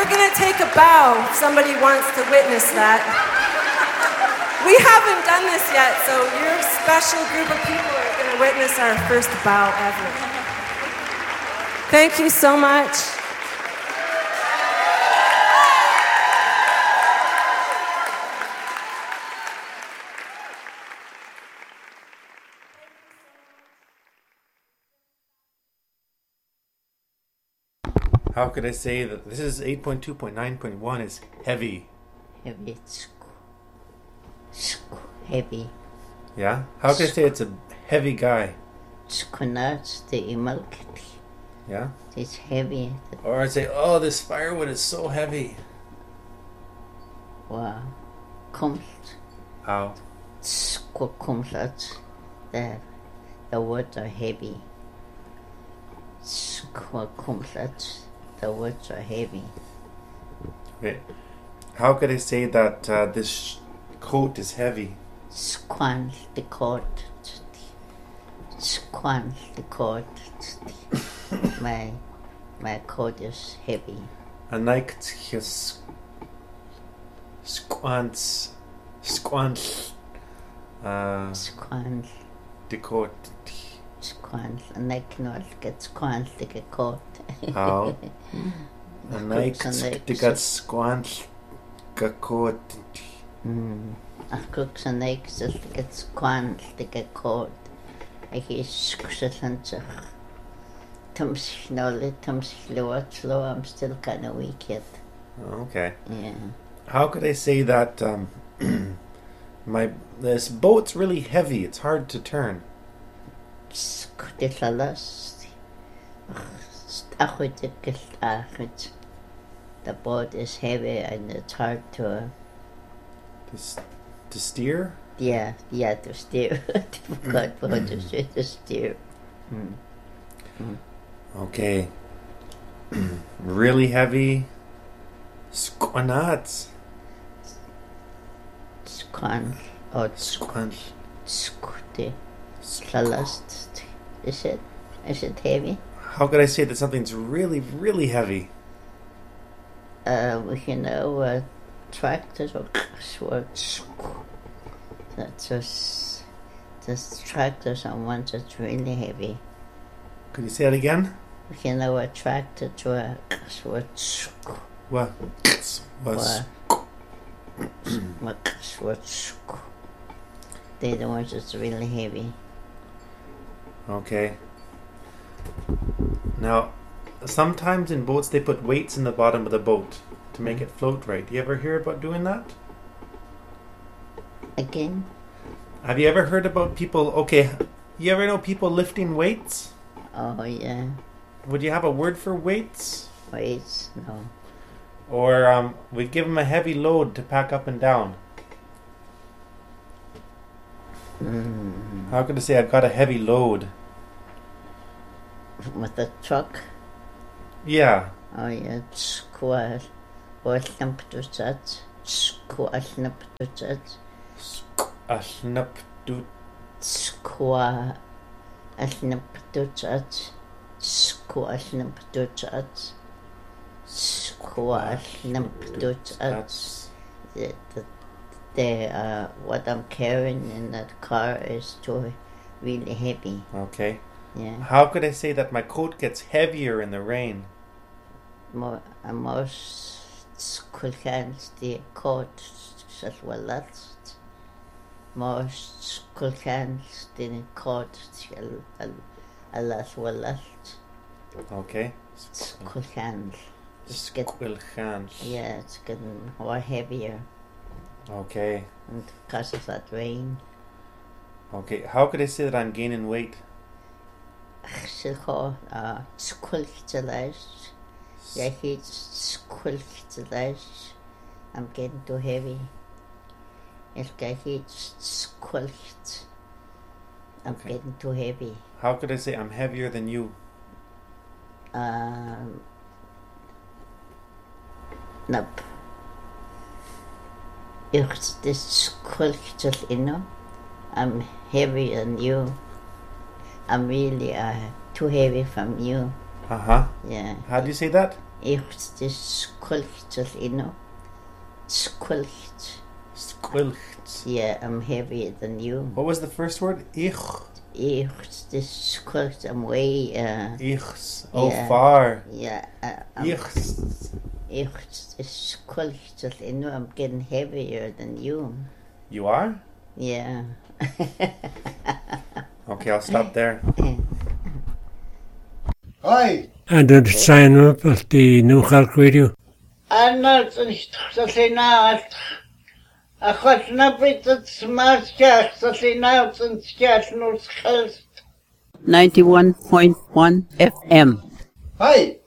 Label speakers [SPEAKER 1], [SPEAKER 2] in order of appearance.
[SPEAKER 1] going to take a bow if somebody wants to witness that. We haven't done this yet, so your special group of people are going to witness our first bow ever. Thank you so much.
[SPEAKER 2] How could I say that this is 8.2.9.1 is heavy?
[SPEAKER 3] Heavy. Heavy.
[SPEAKER 2] Yeah? How could I say it's a heavy guy?
[SPEAKER 3] Skunat the imalk.
[SPEAKER 2] Yeah?
[SPEAKER 3] It's heavy.
[SPEAKER 2] Or I'd say, oh, this firewood is so heavy.
[SPEAKER 3] Wow. Comes.
[SPEAKER 2] How?
[SPEAKER 3] Comes out. The words are heavy. Comes out. The words are heavy.
[SPEAKER 2] Okay. How could I say that this coat is heavy?
[SPEAKER 3] Squan the coat. Squan the coat. My coat is heavy.
[SPEAKER 2] A night his squants
[SPEAKER 3] Squan
[SPEAKER 2] the coat.
[SPEAKER 3] squan. And I cannot get squan like a coat.
[SPEAKER 2] How? A night the got squant the coat.
[SPEAKER 3] A crooks and eggs just get squan like a coat. I hear squanch. Tums slow. I'm still kind of weak yet.
[SPEAKER 2] Okay.
[SPEAKER 3] Yeah.
[SPEAKER 2] How could I say that this boat's really heavy? It's hard to turn.
[SPEAKER 3] The boat is heavy and it's hard to
[SPEAKER 2] To steer?
[SPEAKER 3] to steer. Difficult boat to steer.
[SPEAKER 2] Okay. Really heavy. Squanats.
[SPEAKER 3] Squan or
[SPEAKER 2] Squanch.
[SPEAKER 3] squty. Salast. Is it heavy?
[SPEAKER 2] How could I say that something's really, really heavy?
[SPEAKER 3] Tractors or swords. That's just tractors on one that's really heavy.
[SPEAKER 2] Could you say that again?
[SPEAKER 3] A tractor to a swords.
[SPEAKER 2] What? Was
[SPEAKER 3] They're the ones that's really heavy.
[SPEAKER 2] okay. Now, sometimes in boats they put weights in the bottom of the boat to make it float right. Do you ever hear about doing that?
[SPEAKER 3] Again?
[SPEAKER 2] Have you ever heard about people? Okay, you ever know people lifting weights?
[SPEAKER 3] Oh yeah.
[SPEAKER 2] Would you have a word for weights?
[SPEAKER 3] Wait, no.
[SPEAKER 2] Or we give them a heavy load to pack up and down. How could I say I've got a heavy load?
[SPEAKER 3] With the truck?
[SPEAKER 2] Yeah.
[SPEAKER 3] Oh yeah, squat. Or snumptusat. Squat snumptusat.
[SPEAKER 2] A snap do.
[SPEAKER 3] Squat snumptusat. Squat snumptusat. Squat snumptusat. What I'm carrying in that car is too really heavy.
[SPEAKER 2] Okay.
[SPEAKER 3] Yeah.
[SPEAKER 2] How could I say that my coat gets heavier in the rain?
[SPEAKER 3] Most skulkans the coat as well as most skulkans the coat as well as
[SPEAKER 2] Okay.
[SPEAKER 3] skulkans.
[SPEAKER 2] Squilchans.
[SPEAKER 3] Yeah, it's getting more heavier.
[SPEAKER 2] Okay.
[SPEAKER 3] And because of that rain.
[SPEAKER 2] Okay. How could I say that I'm gaining weight?
[SPEAKER 3] Skulktilash. Yeah, he's skulktilash. I'm getting too heavy. It's got he's skulkt. I'm
[SPEAKER 2] Okay.
[SPEAKER 3] getting too heavy.
[SPEAKER 2] How could I say I'm heavier than you?
[SPEAKER 3] Nope. It's this skulktil inno. I'm heavier than you. I'm really too heavy from you.
[SPEAKER 2] Uh-huh.
[SPEAKER 3] Yeah.
[SPEAKER 2] How do you say that?
[SPEAKER 3] It's squelched ino. Squelched.
[SPEAKER 2] Squilcht.
[SPEAKER 3] Yeah, I'm heavier than you.
[SPEAKER 2] What was the first word? Ich.
[SPEAKER 3] It's squelched. I'm way.
[SPEAKER 2] Ichs. Oh,
[SPEAKER 3] Yeah.
[SPEAKER 2] far.
[SPEAKER 3] Yeah.
[SPEAKER 2] Ichs.
[SPEAKER 3] It's squelched ino. I'm getting heavier than you.
[SPEAKER 2] You are?
[SPEAKER 3] Yeah.
[SPEAKER 2] Okay, I'll stop there.
[SPEAKER 4] Hi.
[SPEAKER 5] And then sign up at the New York Radio.
[SPEAKER 4] Anna Salina. I got nothing to smash gas. Salina and Scat North Coast.
[SPEAKER 6] 91.1 FM.
[SPEAKER 4] Hi.